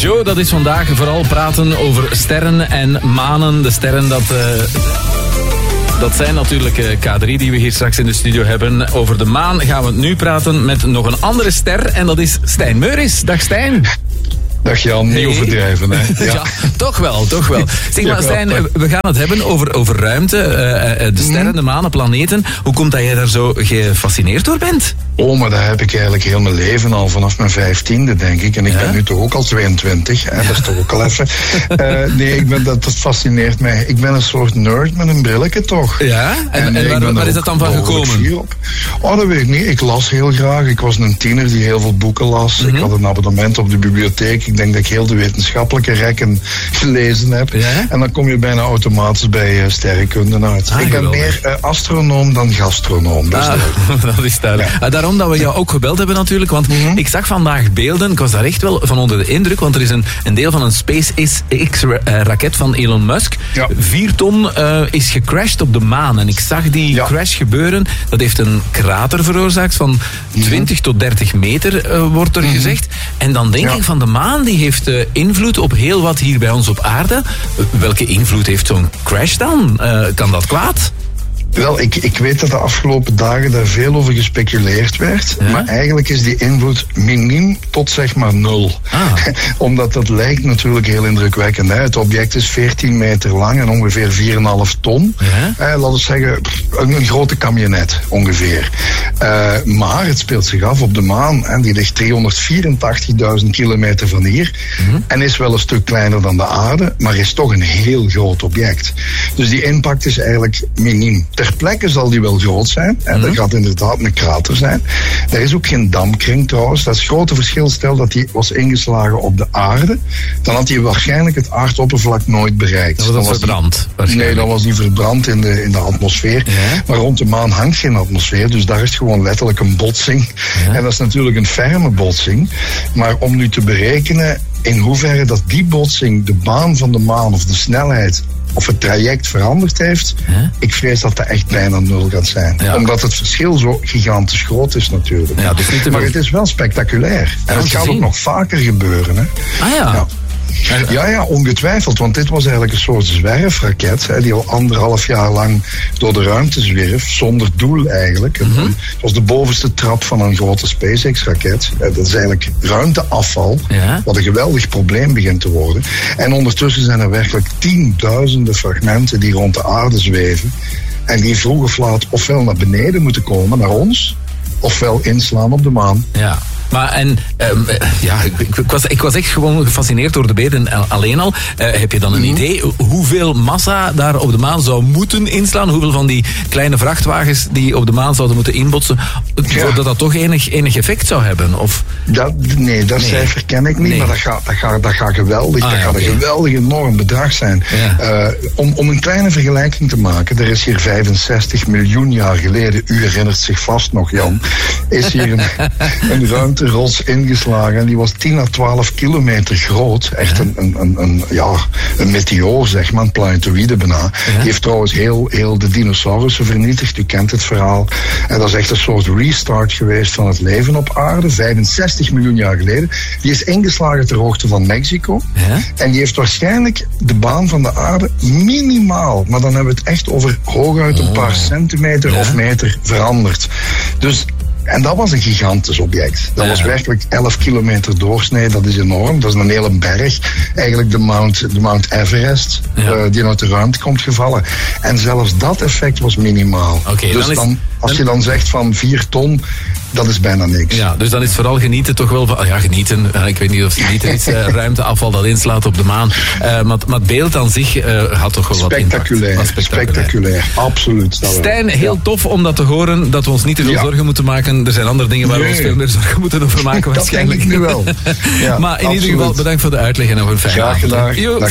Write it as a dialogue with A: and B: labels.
A: Joe, dat is vandaag vooral praten over sterren en manen. De sterren, dat zijn natuurlijk K3 die we hier straks in de studio hebben. Over de maan gaan we nu praten met nog een andere ster. En dat is Stijn Meuris. Dag Stijn.
B: Dag Jan, niet overdrijven, hè?
A: Ja, toch wel. Zeg maar, Stijn, we gaan het hebben over ruimte, de sterren, de manen, planeten. Hoe komt dat jij daar zo gefascineerd door bent?
B: Oh, maar dat heb ik eigenlijk heel mijn leven al, vanaf mijn 15e, denk ik. En ik ben nu toch ook al 22, hè? Dat is toch ook al even. Dat fascineert mij. Ik ben een soort nerd met een brilletje, toch?
A: Ja? En waar is dat dan van gekomen?
B: Oh, dat weet ik niet. Ik las heel graag. Ik was een tiener die heel veel boeken las. Ik had een abonnement op de bibliotheek. Ik denk dat ik heel de wetenschappelijke rekken gelezen heb. Ja? En dan kom je bijna automatisch bij sterrenkunde uit. Ik ben meer astronoom dan gastronoom. Dus
A: dat is duidelijk. Ja. Daarom dat we jou ook gebeld hebben natuurlijk. Want ik zag vandaag beelden. Ik was daar echt wel van onder de indruk. Want er is een deel van een SpaceX-raket van Elon Musk. Ja. 4 ton is gecrashed op de maan. En ik zag die crash gebeuren. Dat heeft een krater veroorzaakt van 20 tot 30 meter, wordt er gezegd. En dan denk ik van de maan, die heeft invloed op heel wat hier bij ons op aarde. Welke invloed heeft zo'n crash dan? Kan dat kwaad?
B: Wel, ik weet dat de afgelopen dagen daar veel over gespeculeerd werd. Ja? Maar eigenlijk is die invloed miniem tot zeg maar 0. Omdat dat lijkt natuurlijk heel indrukwekkend. Hè? Het object is 14 meter lang en ongeveer 4,5 ton. Ja? Laten we zeggen, een grote camionet ongeveer. Maar het speelt zich af op de maan. En die ligt 384.000 kilometer van hier. En is wel een stuk kleiner dan de aarde. Maar is toch een heel groot object. Dus die impact is eigenlijk miniem. Ter plekke zal die wel groot zijn. En er gaat inderdaad een krater zijn. Er is ook geen dampkring trouwens. Dat is het grote verschil. Stel dat die was ingeslagen op de aarde. Dan had hij waarschijnlijk het aardoppervlak nooit bereikt.
A: Dat was verbrand?
B: Nee, dan was die verbrand in de atmosfeer. Ja? Maar rond de maan hangt geen atmosfeer. Dus daar is het gewoon letterlijk een botsing. Ja? En dat is natuurlijk een ferme botsing. Maar om nu te berekenen in hoeverre dat die botsing de baan van de maan of de snelheid of het traject veranderd heeft, ik vrees dat dat echt bijna 0 gaat zijn. Ja. Omdat het verschil zo gigantisch groot is natuurlijk. Ja, dus niet maar het is wel spectaculair. En het gaat ook nog vaker gebeuren. Hè? Ja, ongetwijfeld. Want dit was eigenlijk een soort zwerfraket, die al 1,5 jaar lang door de ruimte zwierf, zonder doel eigenlijk. Het was de bovenste trap van een grote SpaceX-raket. Dat is eigenlijk ruimteafval, wat een geweldig probleem begint te worden. En ondertussen zijn er werkelijk 10.000 fragmenten die rond de aarde zweven. En die vroeg of laat ofwel naar beneden moeten komen, naar ons, ofwel inslaan op de maan.
A: Ja. Maar ik was echt gewoon gefascineerd door de beelden alleen al. Heb je dan een idee hoeveel massa daar op de maan zou moeten inslaan? Hoeveel van die kleine vrachtwagens die op de maan zouden moeten inbotsen, zodat dat toch enig effect zou hebben? Of?
B: Dat cijfer ken ik niet, maar dat gaat geweldig. Dat gaat een geweldig enorm bedrag zijn. Ja. Om een kleine vergelijking te maken, er is hier 65 miljoen jaar geleden, u herinnert zich vast nog Jan, is hier een ruimterots ingeslagen en die was 10 à 12 kilometer groot. Echt een meteoor, zeg maar, een planetoïde bijna. Die heeft trouwens heel de dinosaurussen vernietigd, u kent het verhaal. En dat is echt een soort restart geweest van het leven op aarde, 65 miljoen jaar geleden. Die is ingeslagen ter hoogte van Mexico. En die heeft waarschijnlijk de baan van de aarde minimaal, maar dan hebben we het echt over hooguit een paar centimeter of meter veranderd. Dus en dat was een gigantisch object. Dat was werkelijk 11 kilometer doorsnee. Dat is enorm. Dat is een hele berg. Eigenlijk de Mount Everest, die uit de ruimte komt gevallen. En zelfs dat effect was minimaal. Dus als je dan zegt van 4 ton, dat is bijna niks.
A: Ja, dus dan is vooral genieten toch wel van... genieten. Ik weet niet of genieten is ruimteafval dat inslaat op de maan. Maar het beeld aan zich had toch wel wat impact.
B: Spectaculair. Absoluut.
A: Stijn, heel tof om dat te horen. Dat we ons niet te veel zorgen moeten maken. Er zijn andere dingen waar we ons veel meer zorgen moeten over maken waarschijnlijk.
B: Dat denk ik nu wel.
A: Maar in ieder geval bedankt voor de uitleg en nog een fijne avond.
B: Graag gedaan.